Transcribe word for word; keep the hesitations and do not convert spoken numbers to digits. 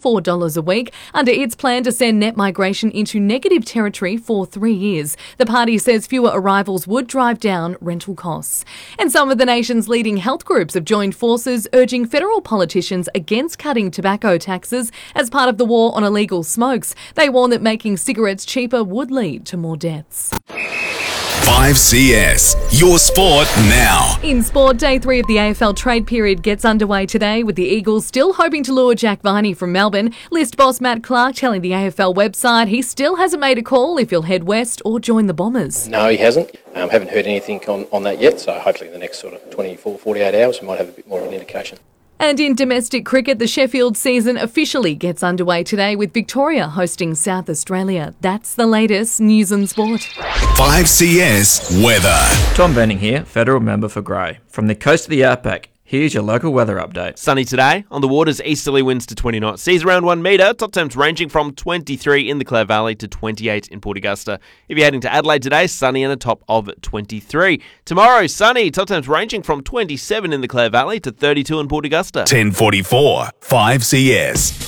four dollars a week under its plan to send net migration into negative territory for three years. The party says fewer arrivals would drive down rental costs. And some of the nation's leading health groups have joined forces urging federal politicians against cutting tobacco taxes as part of the war on illegal smokes. They warn that making cigarettes cheaper would lead to more deaths. five C S, your sport now. In sport, day three of the A F L trade period gets underway today with the Eagles still hoping to lure Jack Viney from Melbourne. List boss Matt Clark telling the A F L website he still hasn't made a call if he'll head west or join the Bombers. No, he hasn't. Um, haven't heard anything on, on that yet, so hopefully in the next sort of twenty-four, forty-eight hours we might have a bit more of an indication. And in domestic cricket, the Sheffield season officially gets underway today with Victoria hosting South Australia. That's the latest news and sport. five C S weather. Tom Benning here, federal member for Grey. From the coast of the outback, here's your local weather update. Sunny today. On the waters, easterly winds to twenty knots. Seas around one metre. Top temps ranging from twenty-three in the Clare Valley to twenty-eight in Port Augusta. If you're heading to Adelaide today, sunny and a top of twenty-three. Tomorrow, sunny. Top temps ranging from twenty-seven in the Clare Valley to thirty-two in Port Augusta. ten forty-four, five C S.